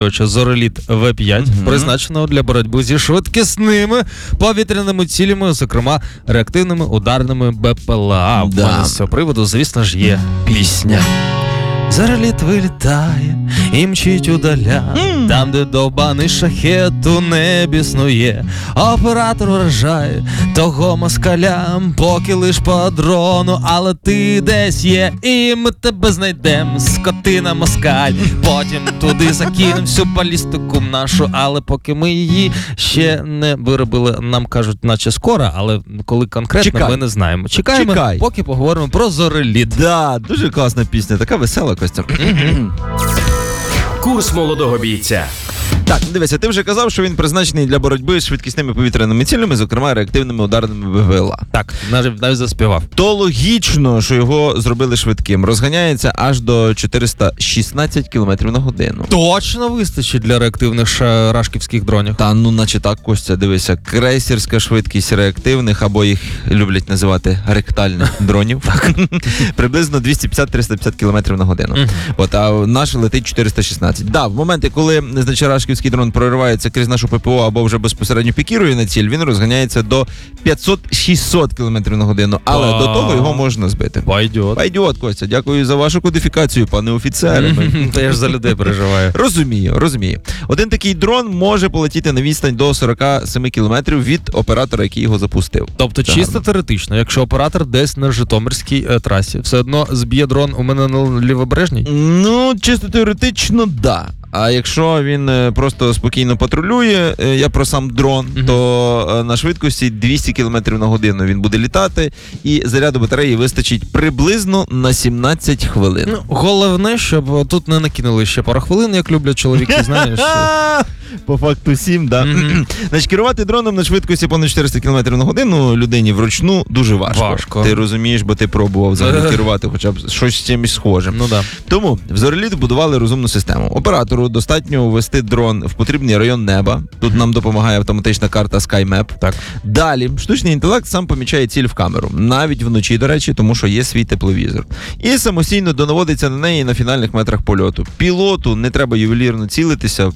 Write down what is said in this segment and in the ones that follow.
Зореліт В5, призначеного для боротьби зі швидкісними повітряними цілями, зокрема реактивними ударними БПЛА. В мене з цього приводу, звісно ж, є пісня. Зореліт вилітає і мчить удаля, там, де довбаний шахет у небі снує. Оператор вражає того москаля, поки лиш по дрону, але ти десь є, і ми тебе знайдем, скотина москаль. Потім туди закинем всю балістику нашу, але поки ми її ще не виробили, нам кажуть, наче скоро, але коли конкретно, ми не знаємо. Чекаємо, поки поговоримо про Зореліт. Да, дуже класна пісня, така весела, Костя. Курс молодого бійця. Так, дивися, ти вже казав, що він призначений для боротьби з швидкісними повітряними цілями, зокрема реактивними ударними БПЛА. Так, навіть заспівав. То логічно, що його зробили швидким. Розганяється аж до 416 км на годину. Точно вистачить для реактивних шарашківських дронів? Та ну наче так, Костя, дивися, крейсерська швидкість реактивних, або їх люблять називати ректальних дронів. Приблизно 250-350 км на годину. От, а наш летить 416. Да, в моменти, коли рашківський дрон проривається крізь нашу ППО або вже безпосередньо пікірує на ціль, він розганяється до 500-600 км на годину, але до того його можна збити. Пайдіот, Костя, дякую за вашу кодифікацію, пане офіцере. Та я ж за людей переживаю. Розумію. Один такий дрон може полетіти на відстань до 47 км від оператора, який його запустив. Тобто чисто теоретично, якщо оператор десь на Житомирській трасі, все одно зб'є дрон у мене на Лівобережній? Ну, чисто теоретично, да. А якщо він просто спокійно патрулює, я про сам дрон, то на швидкості 200 км на годину він буде літати, і заряду батареї вистачить приблизно на 17 хвилин. Ну, головне, щоб тут не накинули ще пару хвилин, як люблять чоловіки, знаєш. По факту 7, да. Значить, керувати дроном на швидкості понад 400 км на годину людині вручну дуже важко. Ти розумієш, бо ти пробував взагалі керувати хоча б щось з чимось схожим. Ну да. Тому в Зореліт будували розумну систему. Оператору достатньо ввести дрон в потрібний район неба. Тут нам допомагає автоматична карта SkyMap. Так. Далі штучний інтелект сам помічає ціль в камеру. Навіть вночі, до речі, тому що є свій тепловізор. І самостійно донаводиться на неї на фінальних метрах польоту. Пілоту не треба ювелірно цілитися.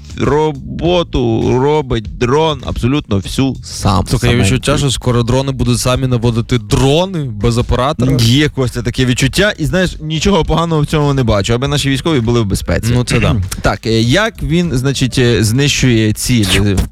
Роботу робить дрон абсолютно всю сам. Слухай, є відчуття, що скоро дрони будуть самі наводити дрони без оператора. Є, Костя, таке відчуття. І знаєш, нічого поганого в цьому не бачу, аби наші військові були в безпеці. Ну це да. Так, як він, значить, знищує ціль?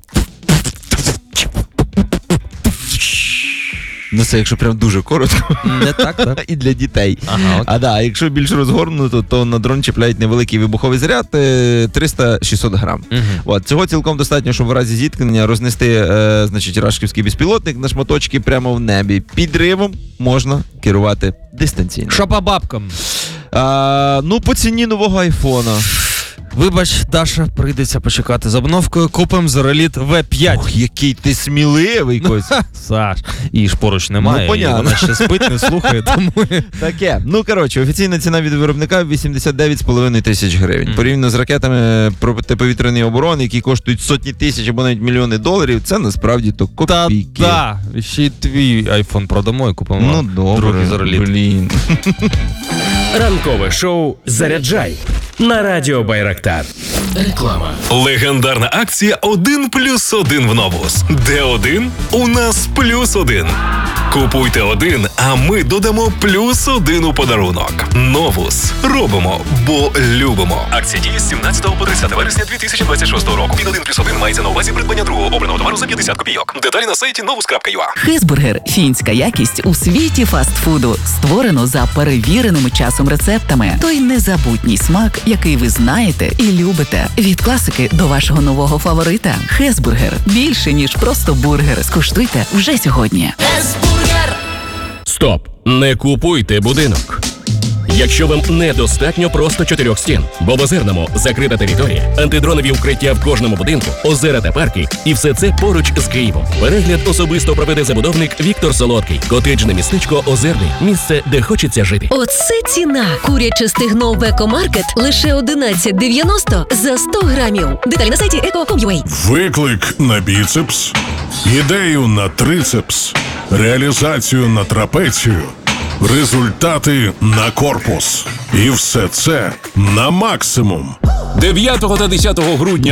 Ну це якщо прям дуже коротко. Не так? І для дітей. Ага, а да, якщо більш розгорнуто, то на дрон чіпляють невеликий вибуховий заряд 300-600 грам. От, цього цілком достатньо, щоб в разі зіткнення рознести, значить, рашківський безпілотник на шматочки прямо в небі. Підривом можна керувати дистанційно. Що по бабкам? Ну, по ціні нового айфона. Вибач, Даша, прийдеться почекати з обновкою. Купимо Зореліт В5. Ох, який ти сміливий, Костя. Саш, її ж поруч немає, ну, і вона ще спить, не слухає, тому... Таке. Ну, коротше, офіційна ціна від виробника 89,5 тисяч гривень. Порівняно з ракетами протиповітряної оборони, які коштують сотні тисяч або навіть мільйони доларів, це насправді то копійки. Та, ще й твій айфон продамо і купимо. Ну, добре, другий Зореліт. Блін. Ранкове шоу «Заряджай» на Радіо Байрактар. Реклама. Легендарна акція 1+1 в Новус. Де один? У нас +1. Купуйте один, а ми додамо +1 у подарунок. Новус. Робимо, бо любимо. Акція діє з 17 по 30 вересня 2026 року. Під 1+1 мається на увазі придбання другого обраного товару за 50 копійок. Деталі на сайті novus.ua. Хесбургер – фінська якість у світі фастфуду. Створено за перевіреними часом рецептами. Той незабутній смак, який ви знаєте і любите. Від класики до вашого нового фаворита. Хесбургер – більше, ніж просто бургер. Скуштуйте вже сьогодні. Хесбургер! Стоп! Не купуйте будинок. Якщо вам недостатньо просто 4 стін, бо в Озерному закрита територія, антидронові укриття в кожному будинку, озера та парки, і все це поруч з Києвом. Перегляд особисто проведе забудовник Віктор Солодкий. Котеджне містечко Озерний. Місце, де хочеться жити. Оце ціна. Куряче стегно в Екомаркет лише 11,90 за 100 грамів. Деталі на сайті eco.com.ua. Виклик на біцепс, ідею на трицепс, реалізацію на трапецію. результати на корпус. І все це на максимум. 9 та 10 грудня